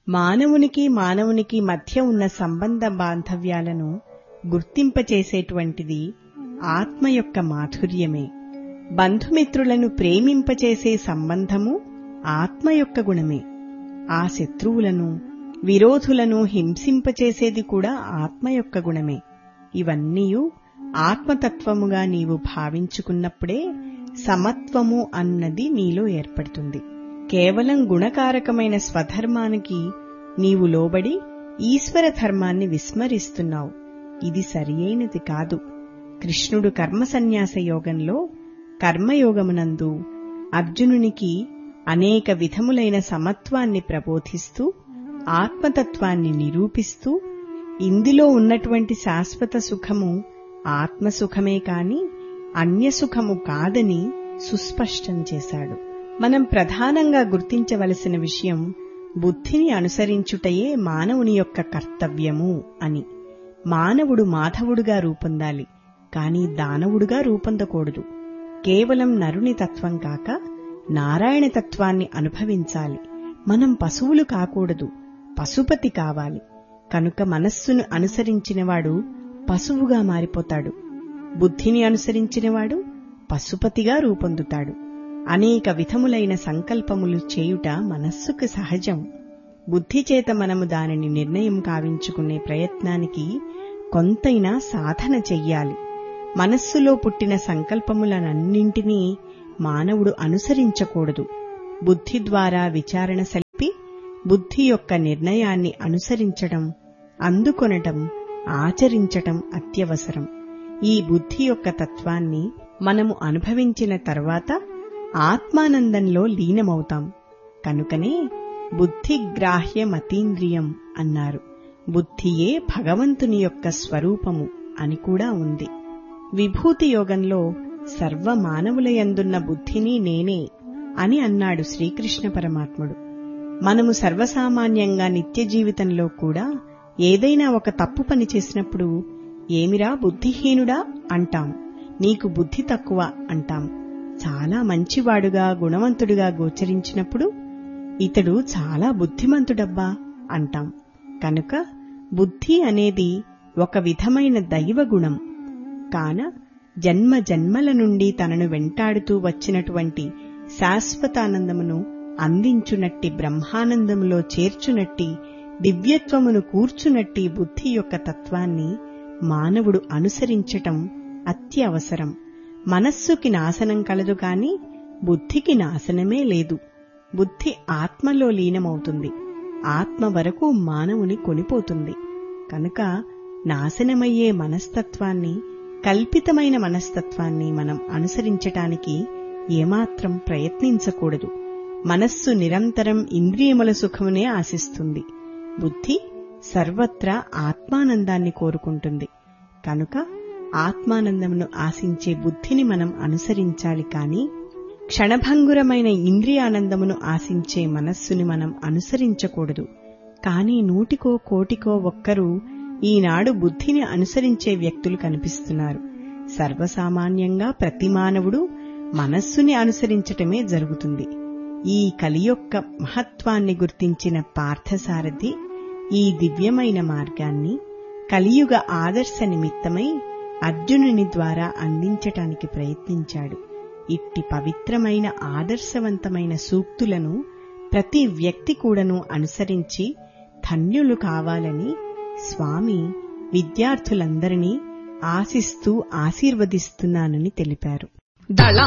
మానవునికి మానవునికి మధ్య ఉన్న సంబంధ బాంధవ్యాలను గుర్తింపచేసేటువంటిది ఆత్మ యొక్క మాధుర్యమే. బంధుమిత్రులను ప్రేమింపచేసే సంబంధము ఆత్మ యొక్క గుణమే. ఆ శత్రువులను విరోధులను హింసింపచేసేది కూడా ఆత్మ యొక్క గుణమే. ఇవన్నీయు ఆత్మతత్వముగా నీవు భావించుకున్నప్పుడే సమత్వము అన్నది నీలో ఏర్పడుతుంది. కేవలం గుణకారకమైన స్వధర్మానికి నీవు లోబడి ఈశ్వర ధర్మాన్ని విస్మరిస్తున్నావు. ఇది సరియైనది కాదు. కృష్ణుడు కర్మసన్యాస యోగంలో కర్మయోగమునందు అర్జునునికి అనేక విధములైన సమత్వాన్ని ప్రబోధిస్తూ ఆత్మతత్వాన్ని నిరూపిస్తూ ఇందులో ఉన్నటువంటి శాశ్వత సుఖము ఆత్మసుఖమే కాని అన్యసుఖము కాదని సుస్పష్టం చేశాడు. మనం ప్రధానంగా గుర్తించవలసిన విషయం బుద్ధిని అనుసరించుటయే మానవుని యొక్క కర్తవ్యము అని. మానవుడు మాధవుడుగా రూపొందాలి, కాని దానవుడుగా రూపొందకూడదు. కేవలం నరుని తత్వం కాక నారాయణ తత్వాన్ని అనుభవించాలి. మనం పశువులు కాకూడదు, పశుపతి కావాలి. కనుక మనస్సును అనుసరించినవాడు పశువుగా మారిపోతాడు, బుద్ధిని అనుసరించినవాడు పశుపతిగా రూపొందుతాడు. అనేక విధములైన సంకల్పములు చేయుట మనస్సుకు సహజం. బుద్ధిచేత మనము దానిని నిర్ణయం కావించుకునే ప్రయత్నానికి కొంతైనా సాధన చెయ్యాలి. మనస్సులో పుట్టిన సంకల్పములనన్నింటినీ మానవుడు అనుసరించకూడదు. బుద్ధి ద్వారా విచారణ సలిపి బుద్ధి యొక్క నిర్ణయాన్ని అనుసరించడం, అందుకొనటం, ఆచరించటం అత్యవసరం. ఈ బుద్ధి యొక్క తత్వాన్ని మనము అనుభవించిన తర్వాత ఆత్మానందంలో లీనమవుతాం. కనుకనే బుద్ధిగ్రాహ్యమతీంద్రియం అన్నారు. బుద్ధియే భగవంతుని యొక్క స్వరూపము అని కూడా ఉంది. విభూతి యోగంలో సర్వమానవులయందున్న బుద్ధిని నేనే అని అన్నాడు శ్రీకృష్ణ పరమాత్ముడు. మనము సర్వసామాన్యంగా నిత్య జీవితంలో కూడా ఏదైనా ఒక తప్పు పని చేసినప్పుడు ఏమిరా బుద్ధిహీనుడా అంటాం, నీకు బుద్ధి తక్కువ అంటాం. చాలా మంచివాడుగా గుణవంతుడిగా గోచరించినప్పుడు ఇతడు చాలా బుద్ధిమంతుడబ్బా అంటాం. కనుక బుద్ధి అనేది ఒక విధమైన దైవగుణం కాన జన్మ జన్మల నుండి తనను వెంటాడుతూ వచ్చినటువంటి శాశ్వతానందమును అందించునట్టి, బ్రహ్మానందములో చేర్చునట్టి, దివ్యత్వమును కూర్చునట్టి బుద్ధి యొక్క తత్వాన్ని మానవుడు అనుసరించటం అత్యవసరం. మనస్సుకి నాశనం కలదు కాని బుద్ధికి నాశనమే లేదు. బుద్ధి ఆత్మలో లీనమవుతుంది, ఆత్మ వరకు మానవుని కొనిపోతుంది. కనుక నాశనమయ్యే మనస్తత్వాన్ని, కల్పితమైన మనస్తత్వాన్ని మనం అనుసరించటానికి ఏమాత్రం ప్రయత్నించకూడదు. మనస్సు నిరంతరం ఇంద్రియముల సుఖమునే ఆశిస్తుంది. బుద్ధి సర్వత్రా ఆత్మానందాన్ని కోరుకుంటుంది. కనుక ఆత్మానందమును ఆశించే బుద్ధిని మనం అనుసరించాలి కాని క్షణభంగురమైన ఇంద్రియానందమును ఆశించే మనస్సుని మనం అనుసరించకూడదు. కాని నూటికో కోటికో ఒక్కరు ఈనాడు బుద్ధిని అనుసరించే వ్యక్తులు కనిపిస్తున్నారు. సర్వసామాన్యంగా ప్రతి మానవుడు మనస్సుని అనుసరించటమే జరుగుతుంది. ఈ కలి యొక్క మహత్వాన్ని గుర్తించిన పార్థసారథి ఈ దివ్యమైన మార్గాన్ని కలియుగ ఆదర్శ నిమిత్తమై అర్జునుని ద్వారా అందించటానికి ప్రయత్నించాడు. ఇట్టి పవిత్రమైన ఆదర్శవంతమైన సూక్తులను ప్రతి వ్యక్తి కూడాను అనుసరించి ధన్యులు కావాలని స్వామి విద్యార్థులందరినీ ఆశిస్తూ ఆశీర్వదిస్తున్నానని తెలిపారు.